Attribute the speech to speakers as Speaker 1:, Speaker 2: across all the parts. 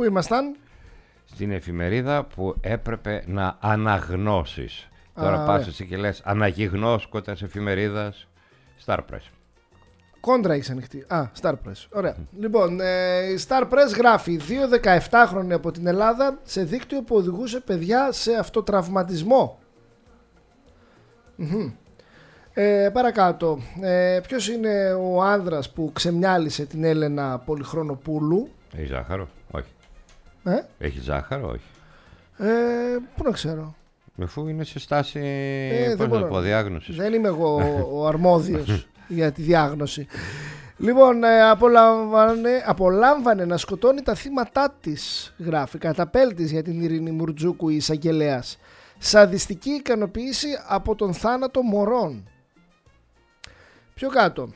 Speaker 1: ήμασταν?
Speaker 2: Στην εφημερίδα που έπρεπε να αναγνώσεις. Τώρα πας εσύ και λες αναγυγνώσκω της εφημερίδας Star Press.
Speaker 1: Κόντρα έχεις ανοιχτή. Star Press. Ωραία. Λοιπόν, η Star Press γράφει 2 17χρονοι από την Ελλάδα σε δίκτυο που οδηγούσε παιδιά σε αυτοτραυματισμό. Παρακάτω. Ποιος είναι ο άνδρας που ξεμιάλισε την Έλενα Πολυχρονοπούλου?
Speaker 2: Έχει ζάχαρο? Όχι. Έχει ζάχαρο? Όχι.
Speaker 1: Πού να ξέρω.
Speaker 2: Αφού είναι σε στάση διάγνωσης.
Speaker 1: Δεν είμαι εγώ ο αρμόδιος για τη διάγνωση. Λοιπόν, απολάμβανε να σκοτώνει τα θύματά της, γράφει. Καταπέλτης για την Ειρήνη Μουρτζούκου, η εισαγγελέας. Σαδιστική ικανοποίηση από τον θάνατο μωρών. Πιο κάτω.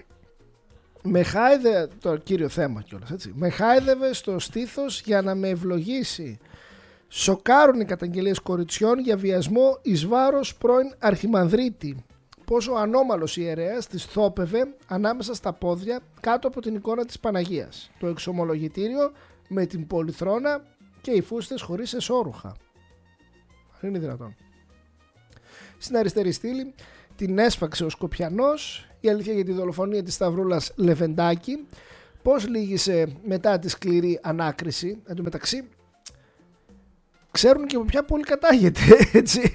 Speaker 1: Το κύριο θέμα κιόλας, έτσι. Με χάιδευε στο στήθος για να με ευλογήσει. Σοκάρουν οι καταγγελίες κοριτσιών για βιασμό εις βάρος πρώην αρχιμανδρίτη. Πόσο ανώμαλος ιερέας της θόπευε ανάμεσα στα πόδια κάτω από την εικόνα της Παναγίας. Το εξομολογητήριο με την πολυθρόνα και οι φούστες χωρίς εσώρουχα. Είναι δυνατόν. Στην αριστερή στήλη την έσφαξε ο Σκοπιανός. Η αλήθεια για τη δολοφονία της Σταυρούλας Λεβεντάκη. Πώς λύγησε μετά τη σκληρή ανάκριση. Εν τω μεταξύ ξέρουν και από ποια πόλη κατάγεται, έτσι.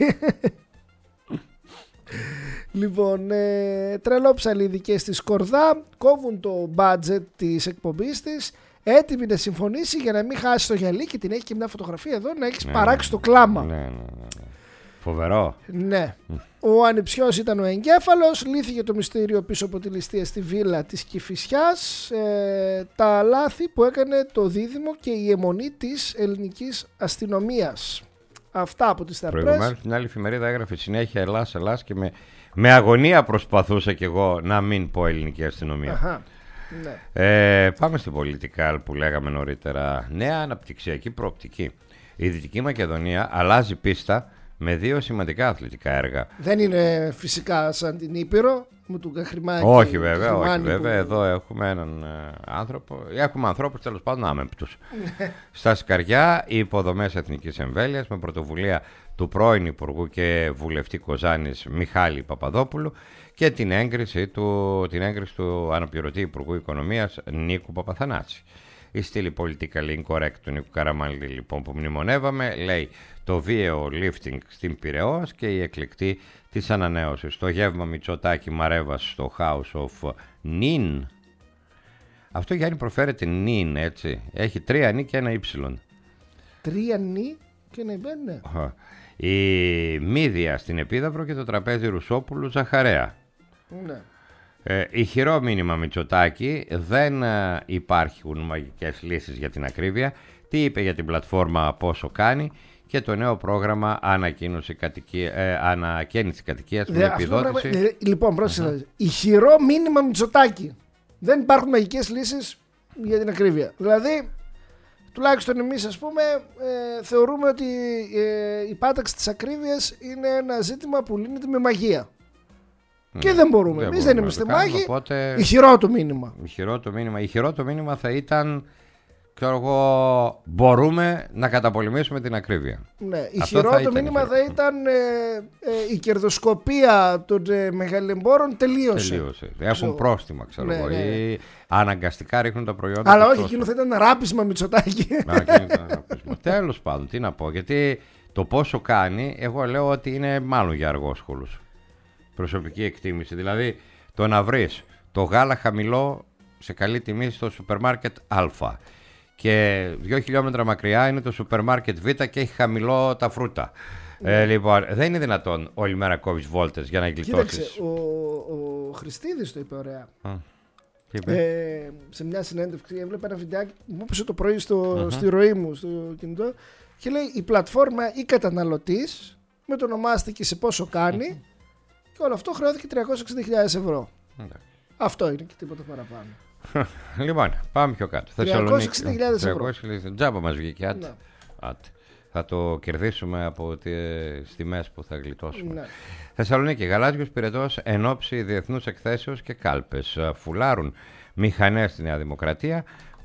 Speaker 1: Λοιπόν, τρελό ψαλίδικες στη Σκορδά κόβουν το budget της εκπομπής της, έτοιμη να συμφωνήσει για να μην χάσει το γυαλί, και την έχει και μια φωτογραφία εδώ να έχει παράξει το κλάμα. Ναι.
Speaker 2: Φοβερό.
Speaker 1: Ναι. Ο ανιψιός ήταν ο εγκέφαλος, λύθηκε το μυστήριο πίσω από τη ληστεία στη βίλα της Κηφισιάς, τα λάθη που έκανε το δίδυμο και η αιμονή της ελληνικής αστυνομίας. Αυτά από τη Star Press.
Speaker 2: Προηγουμένως την άλλη εφημερίδα έγραφε συνέχεια Ελλάς και με αγωνία προσπαθούσα κι εγώ να μην πω ελληνική αστυνομία.
Speaker 1: Αχα, ναι.
Speaker 2: Πάμε στην πολιτικά που λέγαμε νωρίτερα. Νέα αναπτυξιακή προοπτική. Η Δυτική Μακεδονία αλλάζει πίστα με 2 σημαντικά αθλητικά έργα.
Speaker 1: Δεν είναι φυσικά σαν την Ήπειρο με τον Καχρημάκη.
Speaker 2: Όχι βέβαια. Εδώ έχουμε έναν άνθρωπο. Έχουμε ανθρώπους τέλος πάντων άμεμπτους. Στα Σκαριά οι υποδομές εθνικής εμβέλειας με πρωτοβουλία του πρώην Υπουργού και βουλευτή Κοζάνης Μιχάλη Παπαδόπουλου και την έγκριση του αναπληρωτή Υπουργού Οικονομίας Νίκου Παπαθανάση. Η στήλη Political Incorrect του Νίκου Καραμανλή, λοιπόν, που μνημονεύαμε, λέει το βίαιο lifting στην Πειραιώς και η εκλεκτή της ανανέωσης. Το γεύμα Μητσοτάκη Μαρέβας στο House of Nin. Αυτό, Γιάννη, προφέρεται Nin, έτσι. Έχει 3 νι και 1 ύψιλον.
Speaker 1: 3 νι και 1 ύψιλον, ναι.
Speaker 2: Η Μύδια στην Επίδαυρο και το τραπέζι Ρουσόπουλου Ζαχαρέα.
Speaker 1: Ναι.
Speaker 2: Ηχηρό μήνυμα Μητσοτάκη, δεν υπάρχουν μαγικές λύσεις για την ακρίβεια. Τι είπε για την πλατφόρμα πόσο κάνει και το νέο πρόγραμμα ανακαίνιση κατοικίας με επιδότηση.
Speaker 1: Λοιπόν, πρόσεχε. Ηχηρό μήνυμα Μητσοτάκη. Δεν υπάρχουν μαγικές λύσεις για την ακρίβεια. Δηλαδή, τουλάχιστον εμείς, ας πούμε, θεωρούμε ότι η πάταξη της ακρίβειας είναι ένα ζήτημα που λύνεται με μαγεία. Και δεν μπορούμε. Εμείς δεν είμαστε μάγοι. Οπότε... Ηχηρό το μήνυμα θα ήταν, ξέρω εγώ, μπορούμε να καταπολεμήσουμε την ακρίβεια. Ναι, ηχηρό το μήνυμα θα ήταν η κερδοσκοπία των μεγαλεμπόρων τελείωσε. Έχουν πρόστιμα, ξέρω εγώ. Ή αναγκαστικά ρίχνουν τα προϊόντα. Αλλά όχι, εκείνο θα ήταν ράπισμα Μητσοτάκη. Τέλος πάντων, τι να πω. Γιατί το πόσο κάνει, εγώ λέω ότι είναι μάλλον για αργόσχολους. Προσωπική εκτίμηση. Δηλαδή, το να βρεις το γάλα χαμηλό σε καλή τιμή στο σούπερ μάρκετ Α και 2 χιλιόμετρα μακριά είναι το σούπερ μάρκετ Β και έχει χαμηλό τα φρούτα. Λοιπόν, δεν είναι δυνατόν όλη μέρα κόβεις βόλτες για να γλιτώσεις. Κοίταξε, ο Χριστίδης το είπε ωραία. Σε μια συνέντευξη έβλεπε ένα βιντεάκι, μου έπεσε το πρωί στη ροή μου στο κινητό και λέει η πλατφόρμα ή καταναλωτής με το ονομάστηκε σε πόσο κάνει. Και όλο αυτό χρεώθηκε 360.000 ευρώ. Αυτό είναι και τίποτα παραπάνω.
Speaker 2: Λοιπόν, πάμε πιο κάτω.
Speaker 1: 360.000 ευρώ.
Speaker 2: Τζάμπα μας βγήκε. Άτε. Θα το κερδίσουμε από τις τιμές που θα γλιτώσουμε. Ναι. Θεσσαλονίκη, Γαλάζιος Πυρετός ενόψει διεθνούς εκθέσεως και κάλπες. Φουλάρουν μηχανές στη Νέα Δημοκρατία.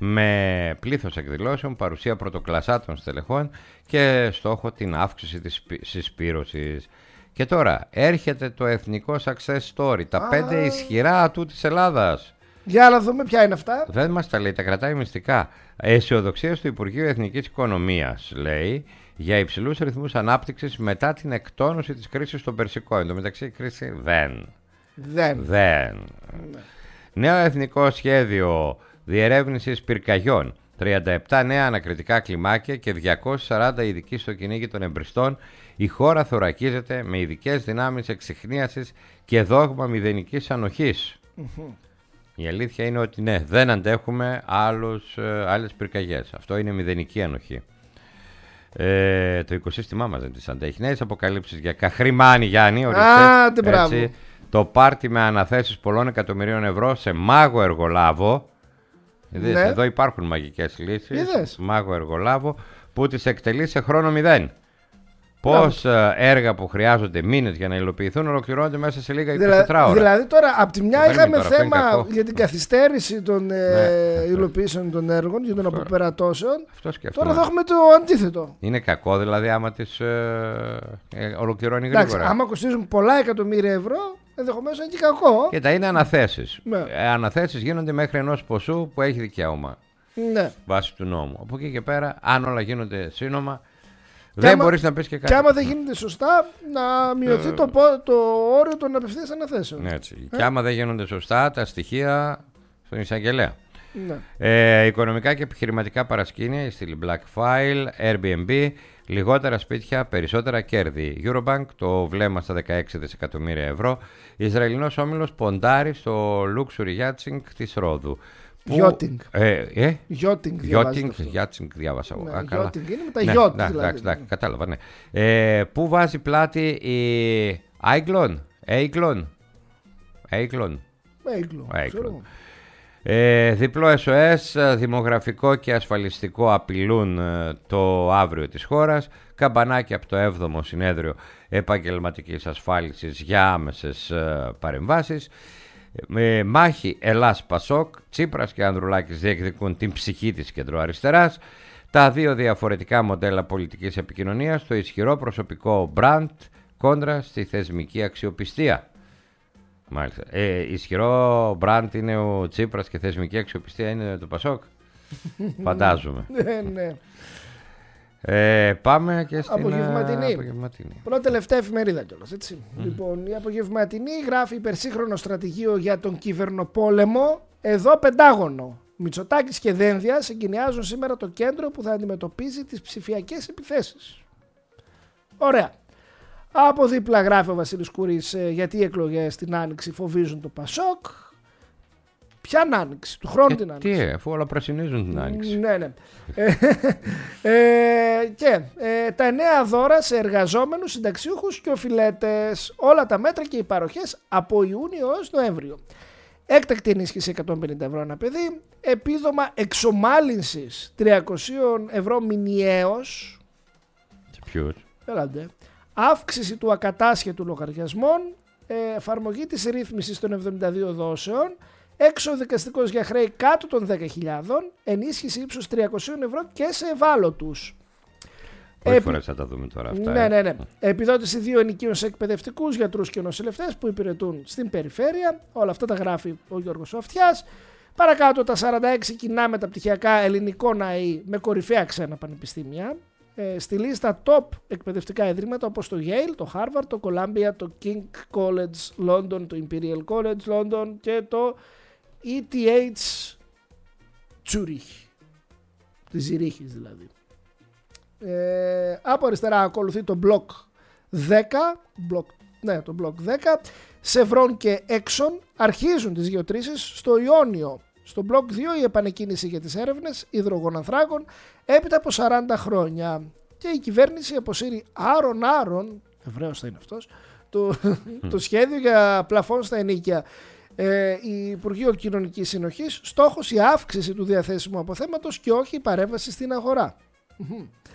Speaker 2: με πλήθος εκδηλώσεων, παρουσία πρωτοκλασσάτων στελεχών και στόχο την αύξηση της συσπήρωσης. Και τώρα έρχεται το εθνικό success story, τα 5 ισχυρά ατού της Ελλάδας.
Speaker 1: Για να δούμε ποια είναι αυτά.
Speaker 2: Δεν μας τα λέει, τα κρατάει μυστικά. Αισιοδοξία στο Υπουργείο Εθνικής Οικονομίας, λέει, για υψηλούς ρυθμούς ανάπτυξης μετά την εκτόνωση της κρίσης στο Περσικό. Εν τω μεταξύ η κρίση δεν. Νέο εθνικό σχέδιο διερεύνησης πυρκαγιών. 37 νέα ανακριτικά κλιμάκια και 240 ειδικοί στο κυνήγι των εμπριστών. Η χώρα θωρακίζεται με ειδικές δυνάμεις εξιχνίασης και δόγμα μηδενικής ανοχής. Η αλήθεια είναι ότι ναι, δεν αντέχουμε άλλες πυρκαγιές. Αυτό είναι μηδενική ανοχή. Το οικοσύστημά μας δεν τις αντέχει. Νέες αποκαλύψεις για Καχρημάνη, Γιάννη.
Speaker 1: Έτσι,
Speaker 2: το πάρτι με αναθέσεις πολλών εκατομμυρίων ευρώ σε μάγο εργολάβο. Ναι. Εδώ υπάρχουν μαγικές λύσεις. Μάγο εργολάβο που τις εκτελεί σε χρόνο 0. Πώς έργα που χρειάζονται μήνες για να υλοποιηθούν ολοκληρώνονται μέσα σε λίγα 24 ώρα.
Speaker 1: Δηλαδή τώρα από τη μια είχαμε θέμα για την καθυστέρηση των υλοποιήσεων των έργων, για των αποπερατώσεων. Τώρα θα έχουμε το αντίθετο.
Speaker 2: Είναι κακό δηλαδή άμα τις ολοκληρώνει γρήγορα.
Speaker 1: Εντάξει, άμα κοστίζουν πολλά εκατομμύρια ευρώ, ενδεχομένως είναι και κακό.
Speaker 2: Και τα είναι αναθέσεις. Αναθέσεις γίνονται μέχρι ενός ποσού που έχει δικαίωμα.
Speaker 1: Ναι.
Speaker 2: Βάσει του νόμου. Από εκεί και πέρα, αν όλα γίνονται σύνομα, δεν μπορείς να πεις και κάτι.
Speaker 1: Και άμα δεν γίνεται σωστά, να μειωθεί το όριο των απευθείας αναθέσεων.
Speaker 2: Έτσι. Και άμα δεν γίνονται σωστά, τα στοιχεία στον εισαγγελέα. Ναι. Οικονομικά και επιχειρηματικά παρασκήνια, η στήλη Black File, Airbnb, λιγότερα σπίτια, περισσότερα κέρδη. Eurobank, το βλέμμα στα 16 δισεκατομμύρια ευρώ. Ισραηλινός όμιλος ποντάρει στο luxury yachting της Ρόδου.
Speaker 1: Yachting.
Speaker 2: Yachting διάβασα εγώ.
Speaker 1: Yachting είναι με τα yacht.
Speaker 2: Εντάξει, κατάλαβα, ναι. Πού βάζει πλάτη η Aiglon. Διπλό SOS, δημογραφικό και ασφαλιστικό απειλούν το αύριο της χώρας. Καμπανάκι από το 7ο Συνέδριο Επαγγελματικής Ασφάλισης για άμεσες παρεμβάσεις. Μάχη Ελλάς-Πασόκ, Τσίπρας και Ανδρουλάκης διεκδικούν την ψυχή της κεντροαριστεράς. Τα δύο διαφορετικά μοντέλα πολιτικής επικοινωνίας, το ισχυρό προσωπικό brand κόντρα στη θεσμική αξιοπιστία. Μάλιστα. Ισχυρό brand είναι ο Τσίπρας και θεσμική αξιοπιστία είναι το Πασόκ. Φαντάζομαι.
Speaker 1: Ναι.
Speaker 2: Πάμε και στην
Speaker 1: Απογευματινή. Πρώτη τελευταία εφημερίδα κιόλας, έτσι. Λοιπόν, η Απογευματινή γράφει υπερσύγχρονο στρατηγείο για τον κυβερνοπόλεμο. Εδώ Πεντάγωνο. Μητσοτάκης και Δένδια συγκοινιάζουν σήμερα το κέντρο που θα αντιμετωπίζει τις ψηφιακές επιθέσεις. Ωραία. Από δίπλα γράφει ο Βασίλης Κουρής γιατί οι εκλογές στην Άνοιξη φοβίζουν το Πασόκ. Ποια Άνοιξη, του χρόνου την Άνοιξη.
Speaker 2: Τι, αφού όλα πρασινίζουν την Άνοιξη.
Speaker 1: Ναι. Και τα νέα δώρα σε εργαζόμενους, συνταξιούχους και οφειλέτες. Όλα τα μέτρα και οι παροχές από Ιούνιο έως Νοέμβριο. Έκτακτη ενίσχυση 150 ευρώ ένα παιδί. Επίδομα εξομάλυνσης 300 ευρώ μηνιαίως.
Speaker 2: Σε ποιους?
Speaker 1: Έλατε. Αύξηση του ακατάσχετου λογαριασμών. Εφαρμογή της ρύθμισης των 72 δόσεων. Έξω δικαστικός για χρέη κάτω των 10.000, ενίσχυση ύψους 300 ευρώ και σε ευάλωτους.
Speaker 2: Πολλές φορές θα τα δούμε τώρα αυτά.
Speaker 1: Ναι. Επιδότηση 2 ενοικίων σε εκπαιδευτικούς, γιατρούς και νοσηλευτές που υπηρετούν στην περιφέρεια. Όλα αυτά τα γράφει ο Γιώργος Αυτιάς. Παρακάτω τα 46 κοινά μεταπτυχιακά ελληνικών ΑΕΗ με κορυφαία ξένα πανεπιστήμια. Στη λίστα top εκπαιδευτικά ιδρύματα όπως το Yale, το Harvard, το Columbia, το King College London, το Imperial College London και το ETH Zurich, της Ζηρίχης δηλαδή. Από αριστερά ακολουθεί το Block 10, το Block 10, Chevron και Exxon αρχίζουν τις γεωτρήσεις στο Ιόνιο. Στο Block 2 η επανεκκίνηση για τις έρευνες υδρογονανθράκων έπειτα από 40 χρόνια. Και η κυβέρνηση αποσύρει άρον, Εβραίος θα είναι αυτός, το σχέδιο για πλαφόν στα ενοίκια. Η Υπουργείο Κοινωνικής Συνοχής, στόχος η αύξηση του διαθέσιμου αποθέματος και όχι η παρέμβαση στην αγορά.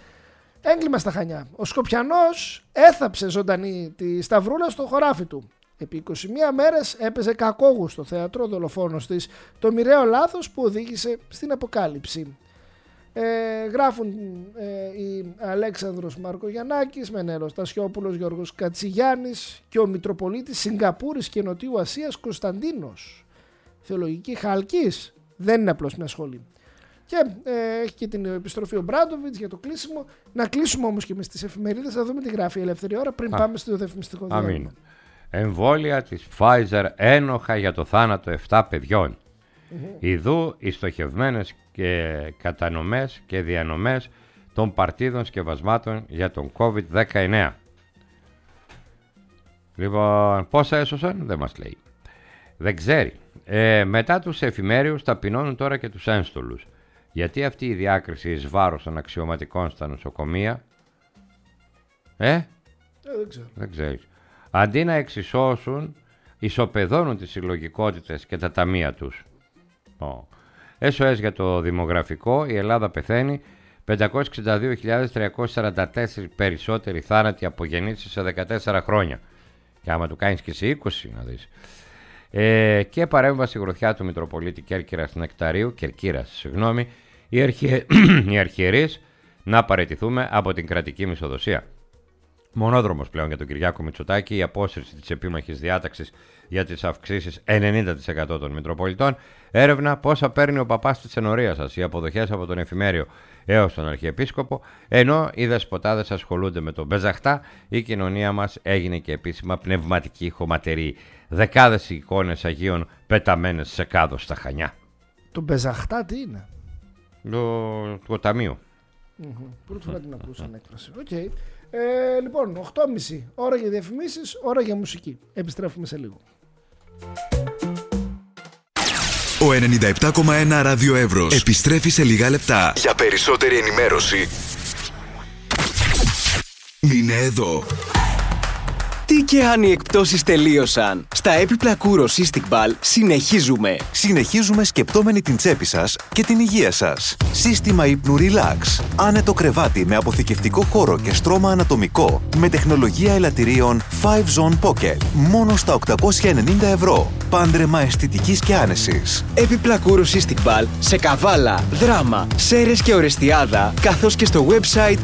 Speaker 1: Έγκλημα στα Χανιά. Ο Σκοπιανός έθαψε ζωντανή τη σταυρούλα στο χωράφι του. Επί 21 μέρες έπαιζε κακόγου στο θέατρο, δολοφόνος της, το μοιραίο λάθος που οδήγησε στην αποκάλυψη. Γράφουν οι Αλέξανδρος Μαρκογιαννάκης, Μενέλος Τασιόπουλος, Γιώργος Κατσιγιάννης και ο Μητροπολίτης Σιγκαπούρης και Νοτιού Ασίας Κωνσταντίνος. Θεολογική Χαλκής, δεν είναι απλώς μια σχολή. Και έχει και την επιστροφή ο Μπράντοβιτς για το κλείσιμο. Να κλείσουμε όμως και με τις εφημερίδες, να δούμε τι γράφει η Ελεύθερη Ώρα πριν πάμε στο διαφημιστικό διάλειμμα.
Speaker 2: Εμβόλια της Pfizer ένοχα για το θάνατο 7 παιδιών. Ιδού οι στοχευμένες και κατανομές και διανομές των παρτίδων σκευασμάτων για τον COVID-19. Λοιπόν, πόσα έσωσαν, δεν μας λέει. Δεν ξέρει. Μετά τους εφημέριους ταπεινώνουν τώρα και τους ένστολους. Γιατί αυτή η διάκριση εις βάρος των αξιωματικών στα νοσοκομεία?
Speaker 1: Δεν ξέρω.
Speaker 2: Δεν ξέρεις. Αντί να εξισώσουν, ισοπεδώνουν τις συλλογικότητες και τα ταμεία τους. SOS για το δημογραφικό, η Ελλάδα πεθαίνει, 562.344 περισσότεροι θάνατοι από γεννήσεις σε 14 χρόνια. Και άμα του κάνεις και σε 20 να δεις. Και παρέμβαση γροθιά του Μητροπολίτη Κέρκυρας Νεκταρίου, οι αρχιερείς να παραιτηθούμε από την κρατική μισοδοσία. Μονόδρομος πλέον για τον Κυριάκο Μητσοτάκη, η απόσυρση της επίμαχης διάταξης για τις αυξήσεις 90% των Μητροπολιτών. Έρευνα πόσα παίρνει ο παπάς της ενορίας σας, οι αποδοχές από τον εφημέριο έως τον Αρχιεπίσκοπο. Ενώ οι δεσποτάδες ασχολούνται με τον Μπεζαχτά, η κοινωνία μας έγινε και επίσημα πνευματική χωματερή. Δεκάδες εικόνες Αγίων πεταμένες σε κάδο στα Χανιά.
Speaker 1: Το Μπεζαχτά τι είναι?
Speaker 2: Το ταμείο.
Speaker 1: Πρώτη φορά την ακούσα την έκφραση. Okay. Λοιπόν, 8.30 ώρα για διαφημίσεις, ώρα για μουσική. Επιστρέφουμε σε λίγο.
Speaker 3: Ο 97,1 Ράδιο Εύρος επιστρέφει σε λίγα λεπτά. Για περισσότερη ενημέρωση, μείνε εδώ.
Speaker 4: Τι και αν οι εκπτώσεις τελείωσαν. Στα έπιπλα Κούρος Istiqbal συνεχίζουμε σκεπτόμενοι την τσέπη σας και την υγεία σας. Σύστημα ύπνου Relax. Άνετο κρεβάτι με αποθηκευτικό χώρο και στρώμα ανατομικό με τεχνολογία ελαττηρίων 5 Zone Pocket. Μόνο στα 890 ευρώ. Πάντρεμα αισθητικής και άνεσης. Έπιπλα Κούρος Istiqbal σε Καβάλα, Δράμα, Σέρρες και Ορεστιάδα, καθώς και στο website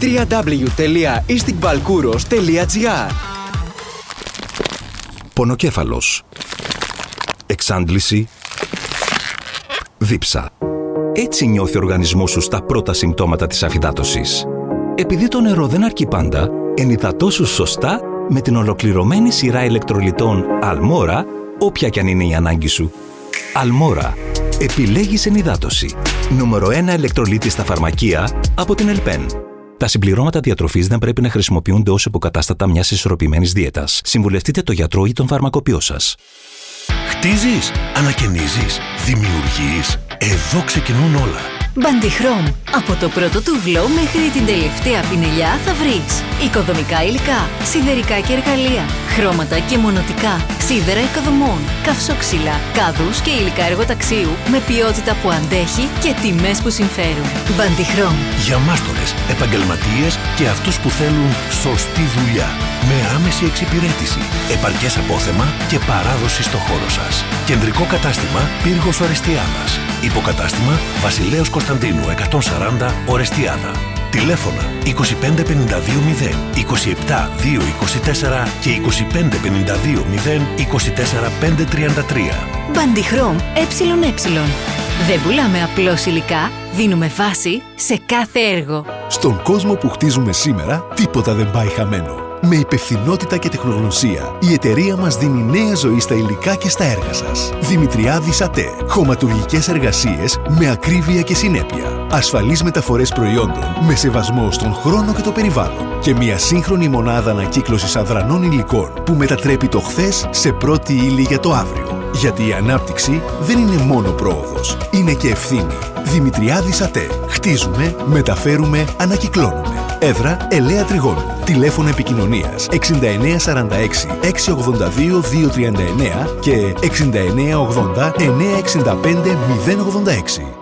Speaker 4: www.istiqbalkouros.gr.
Speaker 5: Πονοκέφαλος, εξάντληση, δίψα. Έτσι νιώθει ο οργανισμός σου στα πρώτα συμπτώματα της αφυδάτωσης. Επειδή το νερό δεν αρκεί πάντα, ενυδατώσου σωστά με την ολοκληρωμένη σειρά ηλεκτρολιτών Αλμόρα, όποια κι αν είναι η ανάγκη σου. Αλμόρα. Επιλέγεις ενυδάτωση. Νούμερο 1 ηλεκτρολίτη στα φαρμακεία από την Ελπέν. Τα συμπληρώματα διατροφής δεν πρέπει να χρησιμοποιούνται ως υποκατάστατα μιας ισορροπημένης δίαιτας. Συμβουλευτείτε τον γιατρό ή τον φαρμακοποιό σας.
Speaker 6: Χτίζεις, ανακαινίζεις, δημιουργείς. Εδώ ξεκινούν όλα.
Speaker 7: Μπαντιχρόμ. Από το πρώτο τουβλό μέχρι την τελευταία πινελιά θα βρεις οικοδομικά υλικά, σιδερικά και εργαλεία, χρώματα και μονοτικά, σίδερα οικοδομών, καυσόξυλα, κάδους και υλικά εργοταξίου με ποιότητα που αντέχει και τιμές που συμφέρουν. Μπαντιχρόμ.
Speaker 6: Για μάστορες, επαγγελματίες και αυτούς που θέλουν σωστή δουλειά. Με άμεση εξυπηρέτηση, επαρκές απόθεμα και παράδοση στο χώρο σας. Κεντρικό κατάστημα Πύργος Ορεστιάδας. Υποκατάστημα Βασιλέως Κωνσταντίνου 140 Ορεστιάδα. Τηλέφωνα 25520 27224 και 25520 24533.
Speaker 7: Μπαντιχρόμ ΕΕ. Δεν πουλάμε απλώς υλικά, δίνουμε βάση σε κάθε έργο.
Speaker 6: Στον κόσμο που χτίζουμε σήμερα, τίποτα δεν πάει χαμένο. Με υπευθυνότητα και τεχνογνωσία, η εταιρεία μας δίνει νέα ζωή στα υλικά και στα έργα σας. Δημητριάδης ΑΤΕ. Χωματουργικές εργασίες με ακρίβεια και συνέπεια. Ασφαλείς μεταφορές προϊόντων με σεβασμό στον χρόνο και το περιβάλλον. Και μια σύγχρονη μονάδα ανακύκλωσης αδρανών υλικών που μετατρέπει το χθες σε πρώτη ύλη για το αύριο. Γιατί η ανάπτυξη δεν είναι μόνο πρόοδος, είναι και ευθύνη. Δημητριάδης ΑΤΕ. Χτίζουμε, μεταφέρουμε, ανακυκλώνουμε. Έδρα Ελαία Τριγώνου. Τηλέφωνο επικοινωνίας 6946 682 239 και 6980 965 086.